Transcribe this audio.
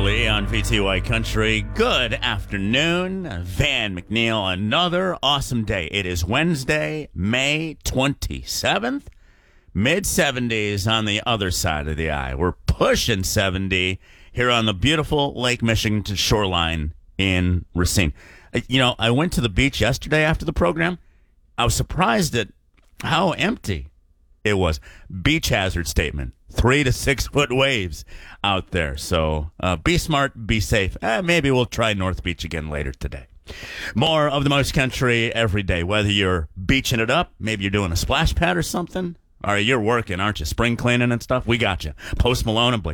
Lee on VTY Country. Good afternoon. Van McNeil, another awesome day. It is Wednesday, May 27th. Mid-70s on the other side of the eye. We're pushing 70 here on the beautiful Lake Michigan shoreline in Racine. I went to the beach yesterday after the program. I was surprised at how empty it was. Beach hazard statement. 3 to 6 foot waves out there. So be smart, be safe. Maybe we'll try North Beach again later today. More of the most country every day. Whether you're beaching it up, maybe you're doing a splash pad or something. Or you're working, aren't you? Spring cleaning and stuff. We got you. Post Malone and Blake